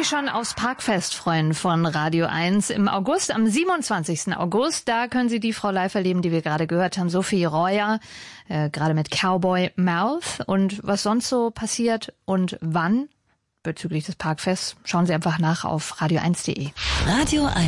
sich schon aufs Parkfest freuen von Radio 1 im August, am 27. August. Da können Sie die Frau live erleben, die wir gerade gehört haben, Sophie Royer, gerade mit Cowboy Mouth. Und was sonst so passiert und wann bezüglich des Parkfests, schauen Sie einfach nach auf radio1.de. Radio 1,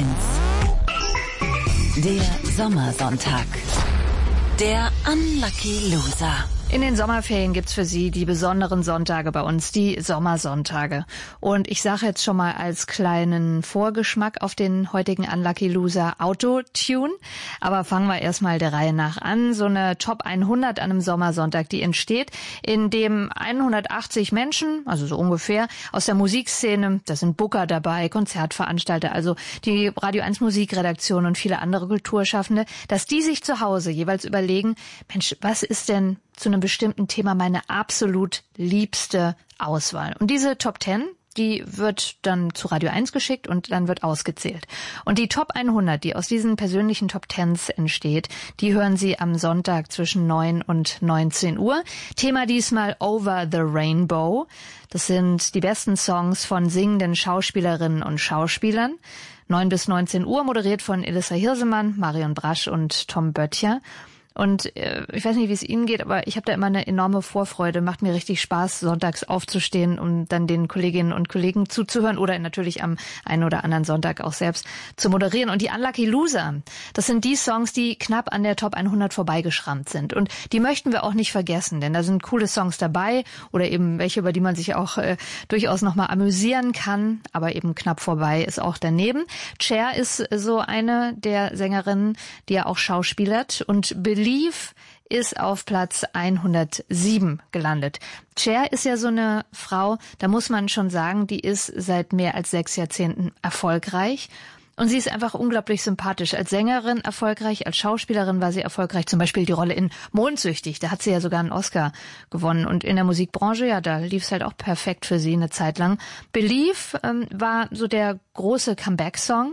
der Sommersonntag. Der Unlucky Loser. In den Sommerferien gibt's für Sie die besonderen Sonntage bei uns, die Sommersonntage. Und ich sage jetzt schon mal als kleinen Vorgeschmack auf den heutigen Unlucky Loser Autotune. Aber fangen wir erstmal der Reihe nach an. So eine Top 100 an einem Sommersonntag, die entsteht, in dem 180 Menschen, also so ungefähr, aus der Musikszene, da sind Booker dabei, Konzertveranstalter, also die Radio 1 Musikredaktion und viele andere Kulturschaffende, dass die sich zu Hause jeweils überlegen, Mensch, was ist denn zu einem bestimmten Thema meine absolut liebste Auswahl? Und diese Top 10, die wird dann zu Radio 1 geschickt und dann wird ausgezählt. Und die Top 100, die aus diesen persönlichen Top 10s entsteht, die hören Sie am Sonntag zwischen 9 und 19 Uhr. Thema diesmal Over the Rainbow. Das sind die besten Songs von singenden Schauspielerinnen und Schauspielern. 9 bis 19 Uhr, moderiert von Elissa Hirsemann, Marion Brasch und Tom Böttcher. Und ich weiß nicht, wie es Ihnen geht, aber ich habe da immer eine enorme Vorfreude. Macht mir richtig Spaß, sonntags aufzustehen, um dann den Kolleginnen und Kollegen zuzuhören oder natürlich am einen oder anderen Sonntag auch selbst zu moderieren. Und die Unlucky Loser, das sind die Songs, die knapp an der Top 100 vorbeigeschrammt sind. Und die möchten wir auch nicht vergessen, denn da sind coole Songs dabei oder eben welche, über die man sich auch durchaus nochmal amüsieren kann, aber eben knapp vorbei ist auch daneben. Cher ist so eine der Sängerinnen, die ja auch schauspielert, und Believe ist auf Platz 107 gelandet. Cher ist ja so eine Frau, da muss man schon sagen, die ist seit mehr als 6 Jahrzehnten erfolgreich. Und sie ist einfach unglaublich sympathisch. Als Sängerin erfolgreich, als Schauspielerin war sie erfolgreich. Zum Beispiel die Rolle in Mondsüchtig, da hat sie ja sogar einen Oscar gewonnen. Und in der Musikbranche, ja, da lief es halt auch perfekt für sie eine Zeit lang. Believe war so der große Comeback-Song.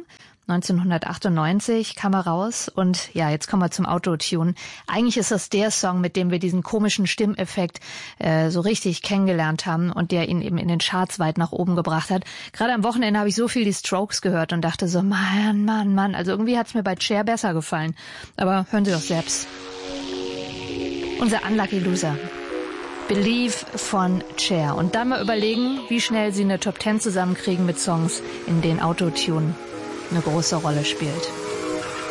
1998 kam er raus und ja, jetzt kommen wir zum Autotune. Eigentlich ist das der Song, mit dem wir diesen komischen Stimmeffekt so richtig kennengelernt haben und der ihn eben in den Charts weit nach oben gebracht hat. Gerade am Wochenende habe ich so viel die Strokes gehört und dachte so, Mann, also irgendwie hat es mir bei Cher besser gefallen. Aber hören Sie doch selbst. Unser Unlucky Loser. Believe von Cher. Und dann mal überlegen, wie schnell Sie eine Top 10 zusammenkriegen mit Songs, in denen Autotune eine große Rolle spielt.